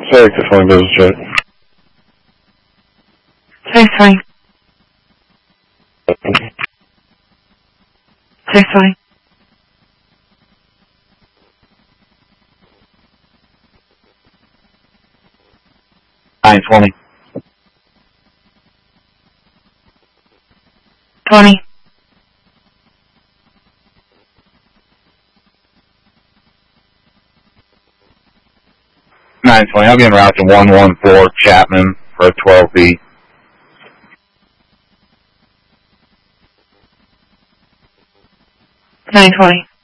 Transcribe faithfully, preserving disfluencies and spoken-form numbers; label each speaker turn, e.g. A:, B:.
A: Take the phone business check.
B: Six twenty. Six twenty.
C: Nine twenty.
B: Twenty.
C: Nine twenty. I'll be en route to one one four Chapman for a twelve B.
B: Nine twenty.